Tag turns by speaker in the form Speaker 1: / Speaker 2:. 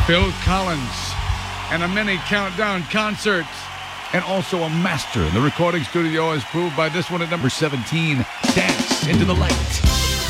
Speaker 1: Phil Collins, and a mini countdown concert, and also a master in the recording studio as proved by this one at number 17, Dance into the Light.